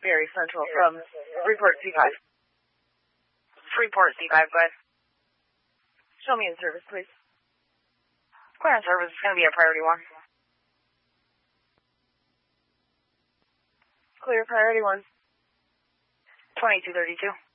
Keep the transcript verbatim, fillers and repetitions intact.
Berry Central from Report C five. Freeport C five, go ahead. Show me in service, please. Clear in service, it's going to be a priority one. Clear priority one. twenty-two thirty-two.